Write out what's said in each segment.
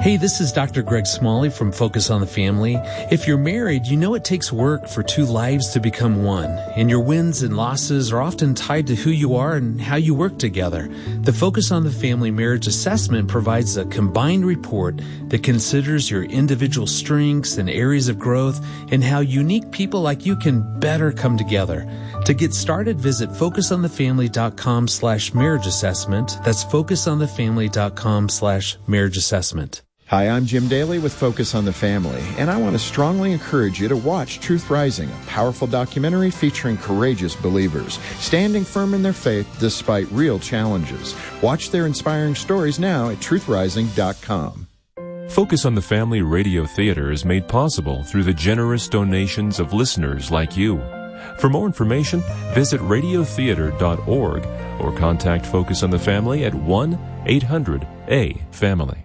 Hey, this is Dr. Greg Smalley from Focus on the Family. If you're married, you know it takes work for two lives to become one, and your wins and losses are often tied to who you are and how you work together. The Focus on the Family Marriage Assessment provides a combined report that considers your individual strengths and areas of growth and how unique people like you can better come together. To get started, visit focusonthefamily.com/marriage assessment. That's focusonthefamily.com/marriage assessment. Hi, I'm Jim Daly with Focus on the Family, and I want to strongly encourage you to watch Truth Rising, a powerful documentary featuring courageous believers, standing firm in their faith despite real challenges. Watch their inspiring stories now at truthrising.com. Focus on the Family Radio Theater is made possible through the generous donations of listeners like you. For more information, visit radiotheater.org or contact Focus on the Family at 1-800-A-FAMILY.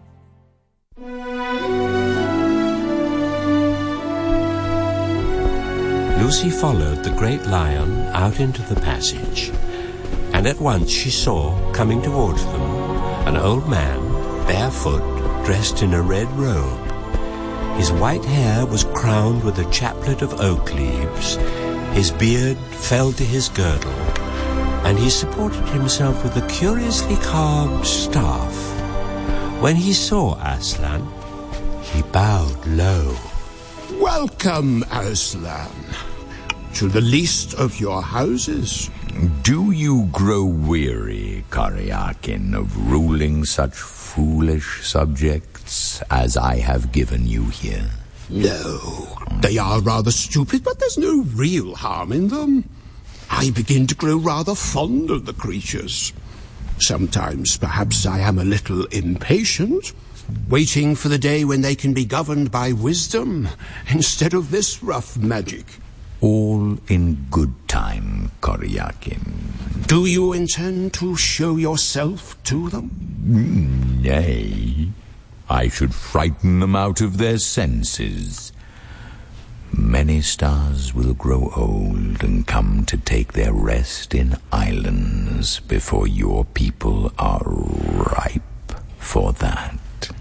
Lucy followed the great lion out into the passage, and at once she saw, coming towards them, an old man, barefoot, dressed in a red robe. His white hair was crowned with a chaplet of oak leaves, his beard fell to his girdle, and he supported himself with a curiously carved staff. When he saw Aslan, he bowed low. Welcome, Aslan, to the least of your houses. Do you grow weary, Karyakin, of ruling such foolish subjects as I have given you here? No, they are rather stupid, but there's no real harm in them. I begin to grow rather fond of the creatures. Sometimes, perhaps, I am a little impatient, waiting for the day when they can be governed by wisdom instead of this rough magic. All in good time, Karyakin. Do you intend to show yourself to them? Nay, I should frighten them out of their senses. Many stars will grow old and come to take their rest in islands before your people are ripe for that.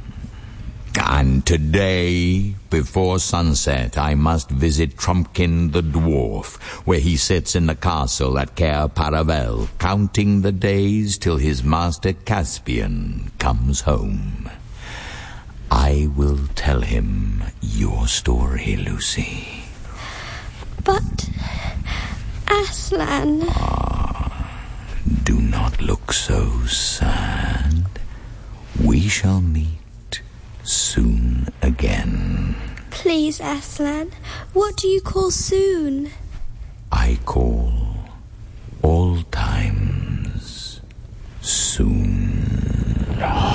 And today, before sunset, I must visit Trumpkin the dwarf, where he sits in the castle at Cair Paravel, counting the days till his master Caspian comes home. I will tell him your story, Lucy. But, Aslan... do not look so sad. We shall meet soon again. Please, Aslan, what do you call soon? I call all times soon.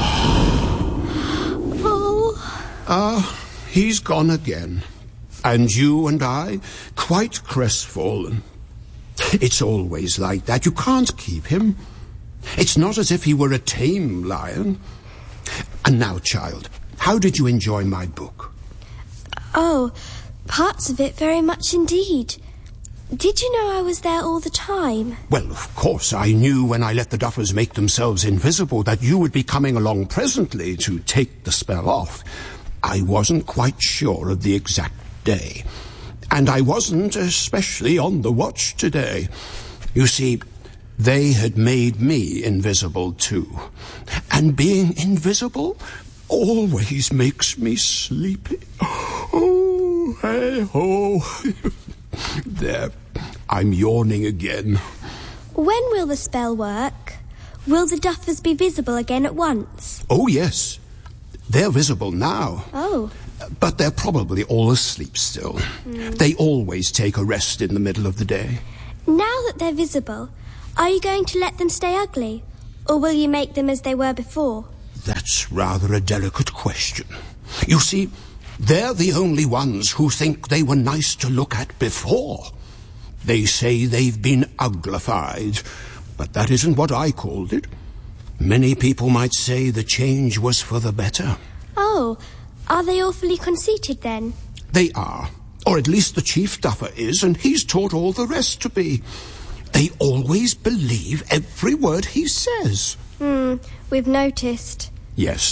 He's gone again. And you and I, quite crestfallen. It's always like that. You can't keep him. It's not as if he were a tame lion. And now, child, how did you enjoy my book? Oh, parts of it very much indeed. Did you know I was there all the time? Well, of course, I knew when I let the Duffers make themselves invisible that you would be coming along presently to take the spell off. I wasn't quite sure of the exact day. And I wasn't especially on the watch today. You see, they had made me invisible too. And being invisible always makes me sleepy. Oh, hey-ho. There, I'm yawning again. When will the spell work? Will the Duffers be visible again at once? Oh, yes. They're visible now. Oh. But they're probably all asleep still. They always take a rest in the middle of the day. Now that they're visible, are you going to let them stay ugly? Or will you make them as they were before? That's rather a delicate question. You see, they're the only ones who think they were nice to look at before. They say they've been uglified, but that isn't what I called it. Many people might say the change was for the better. Oh, are they awfully conceited then? They are, or at least the Chief Duffer is, and he's taught all the rest to be. They always believe every word he says. We've noticed. Yes,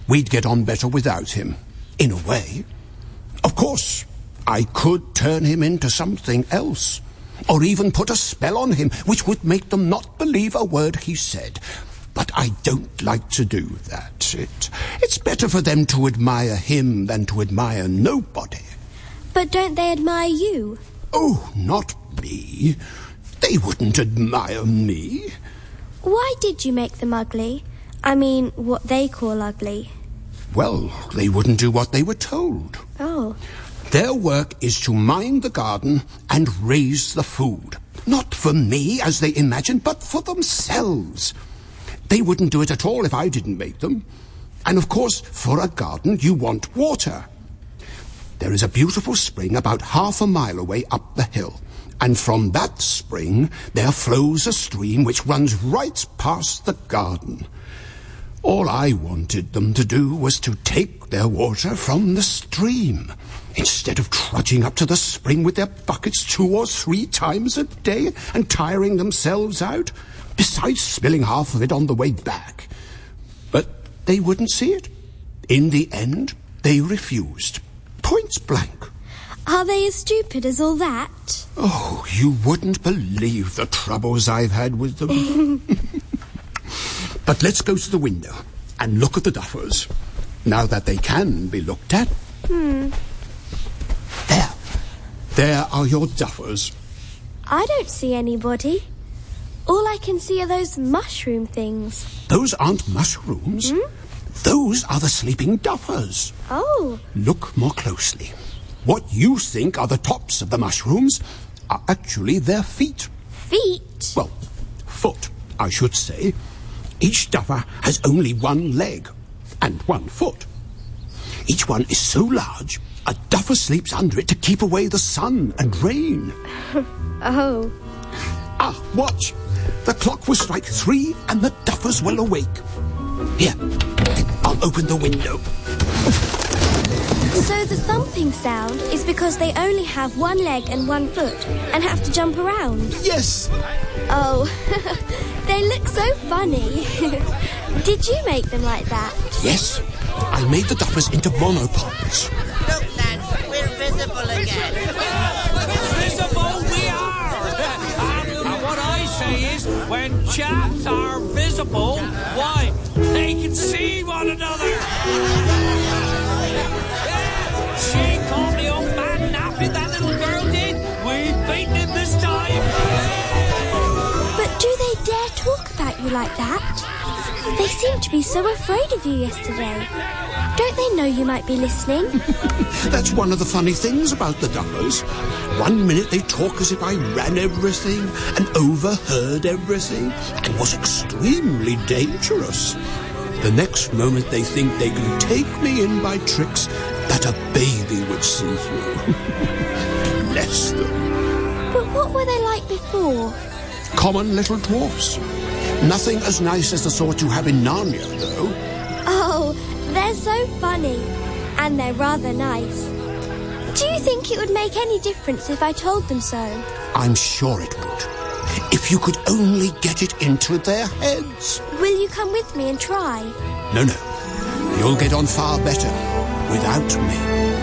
We'd get on better without him, in a way. Of course, I could turn him into something else, or even put a spell on him which would make them not believe a word he said. But I don't like to do that. It's better for them to admire him than to admire nobody. But don't they admire you? Oh, not me. They wouldn't admire me. Why did you make them ugly? I mean, what they call ugly. Well, they wouldn't do what they were told. Oh. Their work is to mind the garden and raise the food. Not for me, as they imagined, but for themselves. They wouldn't do it at all if I didn't make them. And of course, for a garden, you want water. There is a beautiful spring about half a mile away up the hill. And from that spring, there flows a stream which runs right past the garden. All I wanted them to do was to take their water from the stream, instead of trudging up to the spring with their buckets 2 or 3 times a day and tiring themselves out, besides spilling half of it on the way back. But they wouldn't see it. In the end, they refused. Point blank. Are they as stupid as all that? Oh, you wouldn't believe the troubles I've had with them. But let's go to the window and look at the duffers, now that they can be looked at. There are your duffers. I don't see anybody. All I can see are those mushroom things. Those aren't mushrooms. Those are the sleeping duffers. Oh. Look more closely. What you think are the tops of the mushrooms are actually their feet. Feet? Well, foot, I should say. Each duffer has only 1 leg and 1 foot. Each one is so large, a duffer sleeps under it to keep away the sun and rain. Oh. Ah, watch. The clock will strike 3 and the duffers will awake. Here, I'll open the window. So the thumping sound is because they only have 1 leg and 1 foot and have to jump around? Yes. Oh, they look so funny. Did you make them like that? Yes. I made the duffers into monopods. Look, lads, we're visible again. Visible we are! And what I say is, when chaps are visible, why, they can see one another. She called the old man napping, that little girl did. We've beaten him this time. But do they dare talk about you like that? They seemed to be so afraid of you yesterday. Don't they know you might be listening? That's one of the funny things about the duffers. 1 minute they talk as if I ran everything and overheard everything and was extremely dangerous. The next moment they think they can take me in by tricks that a baby would see through. Bless them. But what were they like before? Common little dwarfs. Nothing as nice as the sort you have in Narnia, though. Oh, they're so funny. And they're rather nice. Do you think it would make any difference if I told them so? I'm sure it would. If you could only get it into their heads. Will you come with me and try? No. You'll get on far better without me.